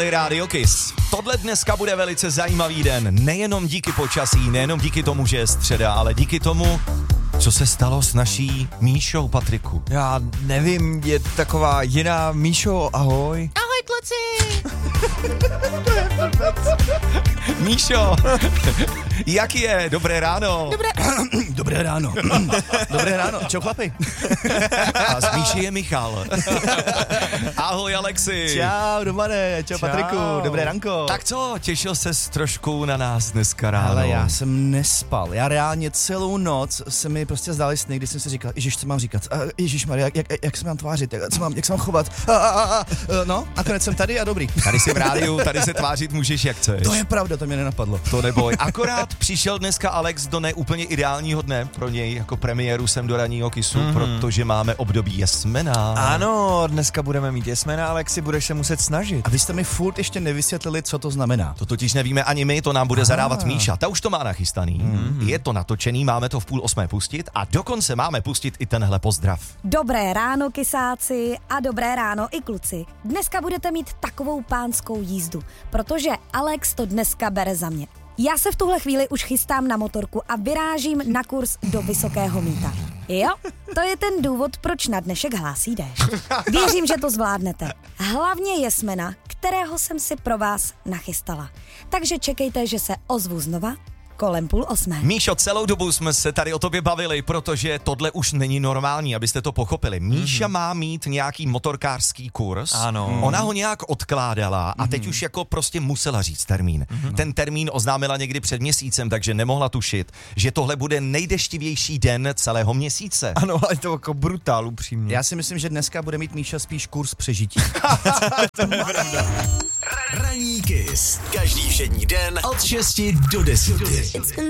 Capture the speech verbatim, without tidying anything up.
Radio Kiss. Tohle dneska bude velice zajímavý den. Nejenom díky počasí, nejenom díky tomu, že je středa, ale díky tomu, co se stalo s naší Míšou, Patriku. Já nevím, je taková jiná. Míšo, ahoj. Ahoj, kluci. Míšo, jak je? Dobré ráno. Dobré, Dobré ráno. Dobré ráno. Čau, chlapi. A z Míši je Michal. Ahoj, Alexi. Čau, Romane. Čau, Čau. Patriku. Dobré ranko. Tak co, těšil ses trošku na nás dneska ráno? Ale já jsem nespal. Já reálně celou noc se mi prostě zdály sny, kdy jsem si říkal, Ježíš, co mám říkat? Ježíšmarja, jak, jak, jak se mám tvářit? Jak, co mám, jak se mám chovat? A, a, a, a. No, nakonec jsem tady a dobrý. Tady jsi v rádiu, tady se tvářit můžeš jak chceš. To je pravda, to mě nenapadlo. To neboj. Akorát přišel dneska Alex do neúplně ideálního dne pro něj jako premiéru sem do ranního Kissu, mm-hmm. protože máme období jesmena. Ano, dneska budeme mít jesmena, Alexi, budeš se muset snažit. A vy jste mi furt ještě nevysvětlili, co to znamená. To totiž nevíme ani my, to nám bude Aha. zadávat Míša. Ta už to má nachystaný, mm-hmm. je to natočený, máme to v půl osmé pustit a dokonce máme pustit i tenhle pozdrav. Dobré ráno, kysáci, a dobré ráno i kluci. Dneska budete mít takovou pánskou jízdu, protože Alex to dneska bere za mě. Já se v tuhle chvíli už chystám na motorku a vyrážím na kurz do Vysokého Mýta. Jo, to je ten důvod, proč na dnešek hlásí déšť. Věřím, že to zvládnete. Hlavně jesmena, kterého jsem si pro vás nachystala. Takže čekejte, že se ozvu znova kolem půl osmé. Míšo, celou dobu jsme se tady o tobě bavili, protože tohle už není normální, abyste to pochopili. Míša mm-hmm. má mít nějaký motorkářský kurz. Ano. Ona ho nějak odkládala a teď mm-hmm. už jako prostě musela říct termín. Mm-hmm. Ten termín oznámila někdy před měsícem, takže nemohla tušit, že tohle bude nejdeštivější den celého měsíce. Ano, ale to jako brutál, upřímně. Já si myslím, že dneska bude mít Míša spíš kurz přežití. To je pravda. Ranní Kiss. Každý všední den od šesti do deseti.